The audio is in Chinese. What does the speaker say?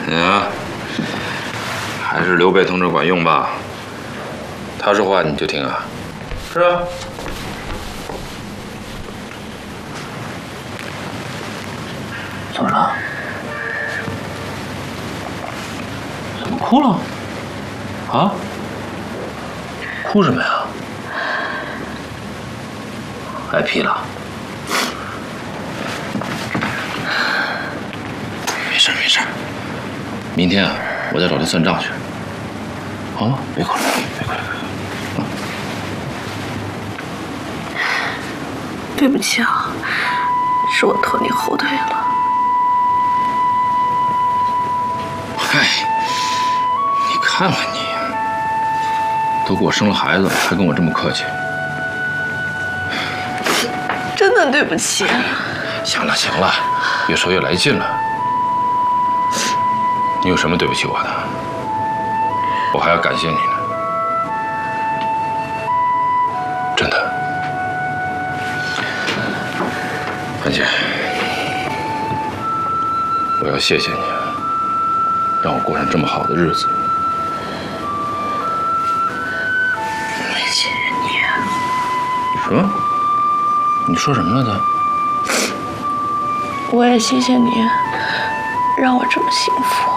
啊，还是刘备同志管用吧？他说话你就听啊？是啊。 怎么了？怎么哭了？啊？哭什么呀？挨批了？没事没事，明天啊，我再找他算账去。啊，别哭了，别哭了。 对不起啊，是我拖你后腿了。 嗨，你看看你，都给我生了孩子，还跟我这么客气。 真的对不起。 行了行了，越说越来劲了。你有什么对不起我的？我还要感谢你呢。真的。樊姐，我要谢谢你啊，让我过上这么好的日子。 我也谢谢你。 什么？你说什么了？ 我也谢谢你，让我这么幸福。